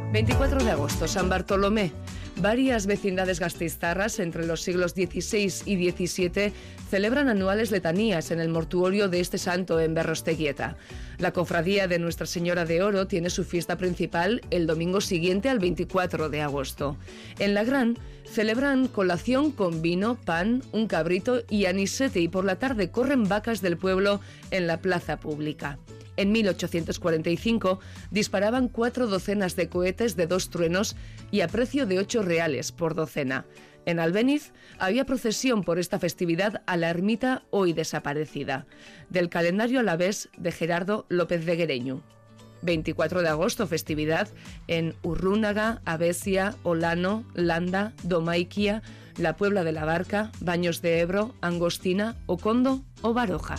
24 de agosto, San Bartolomé. Varias vecindades gasteiztarras entre los siglos XVI y XVII celebran anuales letanías en el mortuorio de este santo en Berrosteguieta. La cofradía de Nuestra Señora de Oro tiene su fiesta principal el domingo siguiente al 24 de agosto. En La Gran celebran colación con vino, pan, un cabrito y anisete, y por la tarde corren vacas del pueblo en la plaza pública. En 1845 disparaban 4 docenas de cohetes de 2 truenos y a precio de 8 reales por docena. En Albéniz había procesión por esta festividad a la ermita hoy desaparecida, del calendario alavés de Gerardo López de Guereñu. 24 de agosto, festividad en Urrúnaga, Abesia, Olano, Landa, Domaiquia, La Puebla de la Barca, Baños de Ebro, Angostina, Ocondo o Baroja.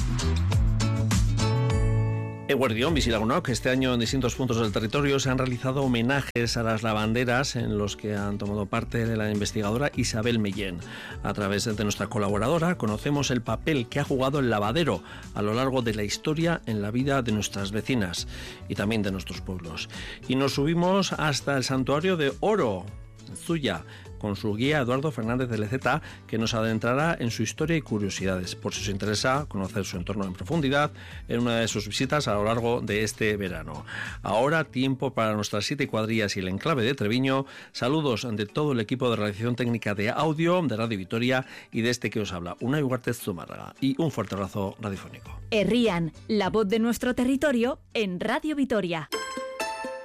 Eguerdión, Bizilagunok, este año en distintos puntos del territorio se han realizado homenajes a las lavanderas en los que han tomado parte de la investigadora Isabel Mellén. A través de nuestra colaboradora conocemos el papel que ha jugado el lavadero a lo largo de la historia en la vida de nuestras vecinas y también de nuestros pueblos. Y nos subimos hasta el santuario de Oro, en Zuya, con su guía Eduardo Fernández de Leceta, que nos adentrará en su historia y curiosidades, por si os interesa conocer su entorno en profundidad en una de sus visitas a lo largo de este verano. Ahora, tiempo para nuestras 7 cuadrillas y el enclave de Treviño. Saludos de todo el equipo de realización técnica de audio de Radio Vitoria y de este que os habla, Unai Ugártez Zumárraga, y un fuerte abrazo radiofónico. Herrian, la voz de nuestro territorio en Radio Vitoria.